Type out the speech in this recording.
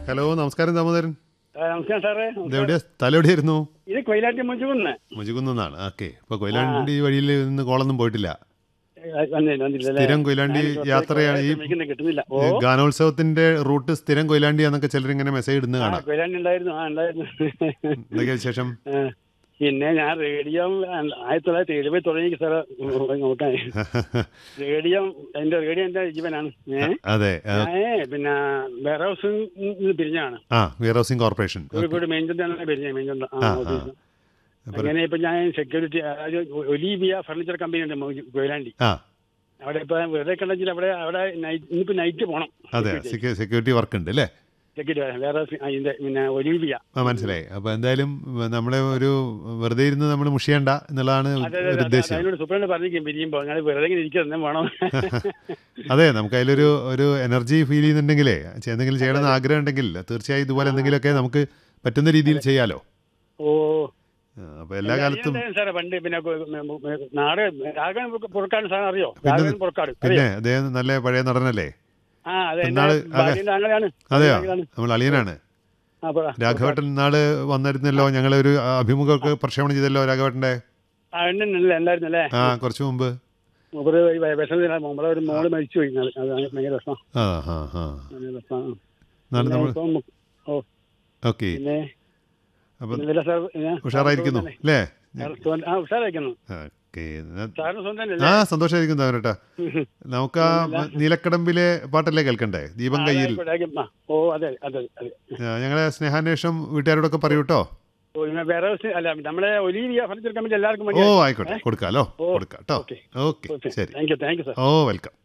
Hello, നമസ്കാരം ദാമോദരൻ. നമസ്കാരം സാറേ. ഇതെവിടെയാ, സ്ഥലം എവിടെയായിരുന്നു? ഇത് കൊയിലാണ്ടി മുജുകുന്ന്. മുജുകുന്നാണ്. ഓക്കെ. ഇപ്പൊ കൊയിലാണ്ടി വഴിയിൽ നിന്ന് കോളൊന്നും പോയിട്ടില്ല. വന്നില്ല. സ്ഥിരം കൊയിലാണ്ടി യാത്രയാണ്. ഈ കിട്ടുന്നില്ല. ഗാനോത്സവത്തിന്റെ റൂട്ട് സ്ഥിരം കൊയിലാണ്ടിയാന്നൊക്കെ ചിലരിങ്ങനെ മെസ്സേജ് ഇടുന്ന കാണാം. കൊയിലാണ്ടി ഉണ്ടായിരുന്നു. എന്തൊക്കെയാ വിശേഷം? പിന്നെ ഞാൻ റേഡിയോ 1970 തുടങ്ങി സാറ് നോക്കാൻ. റേഡിയോ എന്റെ ജീവനാണ്. അതെ. പിന്നെ വെയർ ഹൗസിൽ പിരിഞ്ഞാണ്. വെയർ ഹൗസിംഗ് കോർപ്പറേഷൻ കോഴിക്കോട് മെയിൻചന്താണ് പിരിഞ്ഞ. അങ്ങനെ ഇപ്പൊ ഞാൻ സെക്യൂരിറ്റി ഒലീവിയ ഫർണിച്ചർ കമ്പനി ഉണ്ട് കൊയിലാണ്ടി. അവിടെ ഇപ്പൊ വെറുതെ കണ്ടെങ്കിൽ അവിടെ ഇന്നിപ്പോ നൈറ്റ് പോണം. അതെ, സെക്യൂരിറ്റി വർക്ക് ഉണ്ട് അല്ലേ? പിന്നെ ഒലീവിയ. മനസ്സിലായി. അപ്പൊ എന്തായാലും നമ്മളെ ഒരു വെറുതെ ഇരുന്ന് നമ്മൾ മുഷിയണ്ട എന്നുള്ളതാണ് ഉദ്ദേശം. സൂപ്രണ്ട് പറഞ്ഞിരിക്കും പിരിയുമ്പോ ഞങ്ങൾ വെറുതെ ഇരിക്കുന്നത് വേണം. അതെ, നമുക്ക് അതിലൊരു എനർജി ഫീൽ ചെയ്യുന്നുണ്ടെങ്കിലേ, എന്തെങ്കിലും ചെയ്യണമെന്ന് ആഗ്രഹം ഉണ്ടെങ്കിൽ തീർച്ചയായും ഇതുപോലെ എന്തെങ്കിലുമൊക്കെ നമുക്ക് പറ്റുന്ന രീതിയിൽ ചെയ്യാലോ. അപ്പൊ എല്ലാ കാലത്തും പണ്ട് പിന്നെ നാട് രാഘവൻ പുറക്കാട് സാധനം അറിയോ? പിന്നെ അദ്ദേഹം നല്ല പഴയ നടനല്ലേ? അതെയോ, നമ്മൾ അളിയനാണ്. രാഘവേട്ടൻ നാള് വന്നിരുന്നല്ലോ, ഞങ്ങളൊരു അഭിമുഖമൊക്കെ പ്രക്ഷേപണം ചെയ്തല്ലോ രാഘവേട്ടന്റെ. കുറച്ചു മുമ്പ് ഒരു മോള് മരിച്ചു പോയി. ഓക്കെ. അപ്പൊ ഉഷാറായിരിക്കുന്നു അല്ലേ? ഉഷാറായിരിക്കുന്നു. സന്തോഷമായിരിക്കും അവരട്ടാ. നമുക്ക് ആ നീലക്കടമ്പിലെ പാട്ടല്ലേ കേൾക്കണ്ടേ? ദീപം കയ്യിൽ. ഞങ്ങളെ സ്നേഹാന്വേഷണം വീട്ടുകാരോടൊക്കെ പറയൂട്ടോ. ആയിക്കോട്ടെ, കൊടുക്കാലോ. കൊടുക്കാം കേട്ടോ. ഓക്കെ, ശരി. വെൽക്കം.